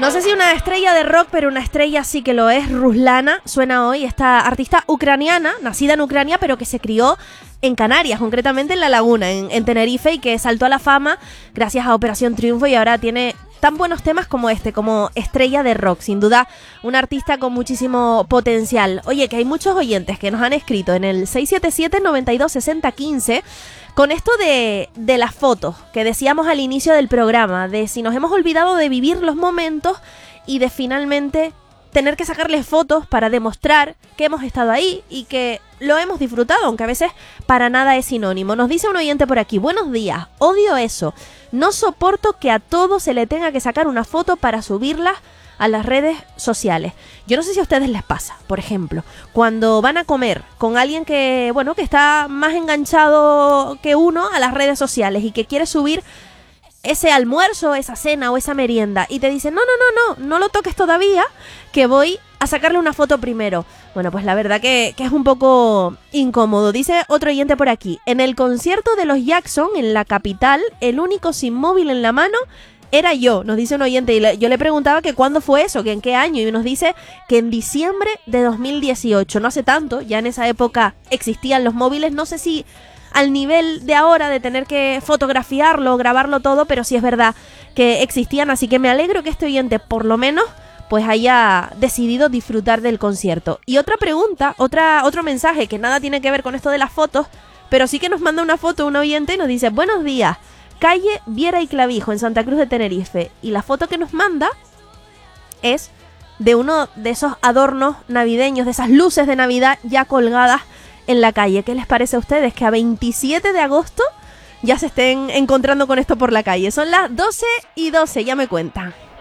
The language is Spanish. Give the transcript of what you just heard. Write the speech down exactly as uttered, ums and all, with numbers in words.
No sé si una estrella de rock, pero una estrella sí que lo es. Ruslana suena hoy, esta artista ucraniana, nacida en Ucrania, pero que se crió en Canarias, concretamente en La Laguna, en, en Tenerife, y que saltó a la fama gracias a Operación Triunfo y ahora tiene tan buenos temas como este, como estrella de rock. Sin duda, un artista con muchísimo potencial. Oye, que hay muchos oyentes que nos han escrito en el seis siete siete, nueve dos, seis cero uno cinco con esto de, de las fotos que decíamos al inicio del programa, de si nos hemos olvidado de vivir los momentos y de finalmente tener que sacarles fotos para demostrar que hemos estado ahí y que lo hemos disfrutado, aunque a veces para nada es sinónimo. Nos dice un oyente por aquí: buenos días, odio eso, no soporto que a todo se le tenga que sacar una foto para subirla a las redes sociales. Yo no sé si a ustedes les pasa, por ejemplo, cuando van a comer con alguien que, bueno, que está más enganchado que uno a las redes sociales y que quiere subir ese almuerzo, esa cena o esa merienda y te dicen, no, no, no, no, no lo toques todavía, que voy a sacarle una foto primero. Bueno, pues la verdad que, que es un poco incómodo. Dice otro oyente por aquí: en el concierto de los Jackson en la capital, el único sin móvil en la mano era yo, nos dice un oyente, y le, yo le preguntaba que cuándo fue eso, que en qué año, y nos dice que en diciembre de dos mil dieciocho, no hace tanto, ya en esa época existían los móviles, no sé si al nivel de ahora de tener que fotografiarlo, grabarlo todo, pero sí es verdad que existían, así que me alegro que este oyente por lo menos pues haya decidido disfrutar del concierto. Y otra pregunta, otra otro mensaje que nada tiene que ver con esto de las fotos, pero sí que nos manda una foto un oyente y nos dice: buenos días, calle Viera y Clavijo en Santa Cruz de Tenerife, y la foto que nos manda es de uno de esos adornos navideños, de esas luces de Navidad ya colgadas en la calle. ¿Qué les parece a ustedes que a veintisiete de agosto ya se estén encontrando con esto por la calle? Son las doce y doce, ya me cuentan.